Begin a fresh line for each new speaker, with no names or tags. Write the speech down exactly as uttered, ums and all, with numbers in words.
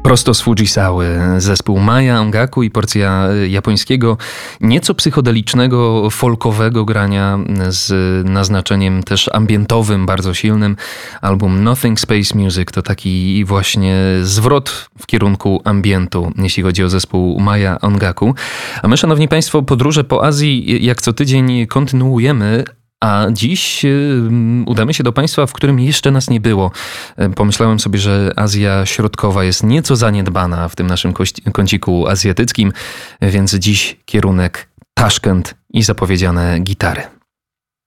Prosto z Fujisały, zespół Maya Ongaku i porcja japońskiego, nieco psychodelicznego, folkowego grania z naznaczeniem też ambientowym, bardzo silnym. Album Nothing Space Music to taki właśnie zwrot w kierunku ambientu, jeśli chodzi o zespół Maya Ongaku. A my, szanowni państwo, podróże po Azji jak co tydzień kontynuujemy. A dziś udamy się do państwa, w którym jeszcze nas nie było. Pomyślałem sobie, że Azja Środkowa jest nieco zaniedbana w tym naszym kąciku azjatyckim, więc dziś kierunek Taszkent i zapowiedziane gitary.